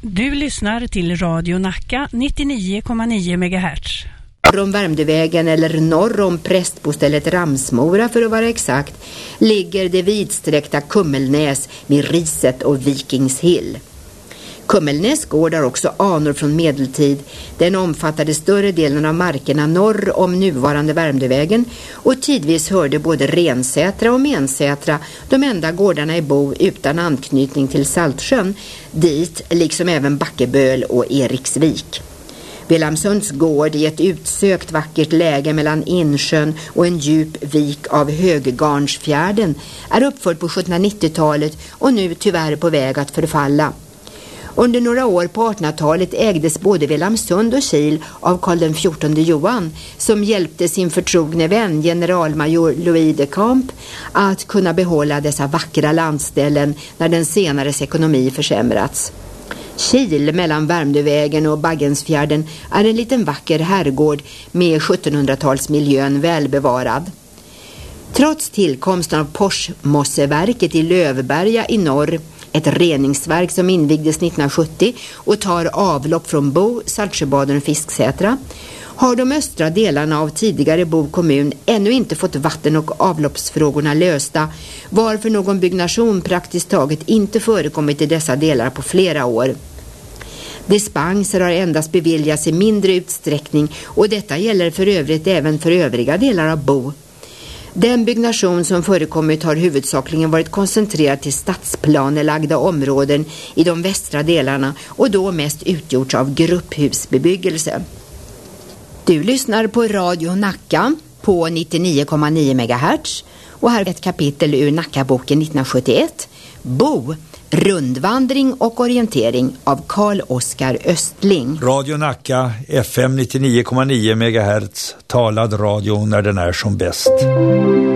Du lyssnar till Radio Nacka 99,9 MHz. Norr om Värmdövägen eller norr om prästbostället Ramsmora för att vara exakt, ligger det vidsträckta Kummelnäs med Riset och Vikingshill. Kummelnäs gård har också anor från medeltid. Den omfattade större delen av markerna norr om nuvarande Värmdövägen och tidvis hörde både Rensätra och Mensätra, de enda gårdarna i Bo utan anknytning till Saltsjön, dit liksom även Backeböl och Eriksvik. Vilhelmsunds gård i ett utsökt vackert läge mellan insjön och en djup vik av Höggarnsfjärden är uppförd på 1790-talet och nu tyvärr på väg att förfalla. Under några år på 1800-talet ägdes både Vilhelmsund och Kil av Karl XIV Johan, som hjälpte sin förtrogne vän generalmajor Louis de Camp att kunna behålla dessa vackra landställen när den senares ekonomi försämrats. Kil mellan Värmdövägen och Baggensfjärden är en liten vacker herrgård med 1700-talsmiljön välbevarad. Trots tillkomsten av Porsmosseverket i Lövberga i norr, ett reningsverk som invigdes 1970 och tar avlopp från Bo, Saltsjöbaden och Fisksätra, har de östra delarna av tidigare Bo kommun ännu inte fått vatten- och avloppsfrågorna lösta, varför någon byggnation praktiskt taget inte förekommit i dessa delar på flera år. Dispenser har endast beviljats i mindre utsträckning och detta gäller för övrigt även för övriga delar av Bo. Den byggnation som förekommit har huvudsakligen varit koncentrerad till stadsplanelagda områden i de västra delarna och då mest utgjorts av grupphusbebyggelse. Du lyssnar på Radio Nacka på 99,9 MHz och här är ett kapitel ur Nackaboken 1971, Bo, rundvandring och orientering av Carl Oskar Östling. Radio Nacka, FM 99,9 MHz, talad radio när den är som bäst.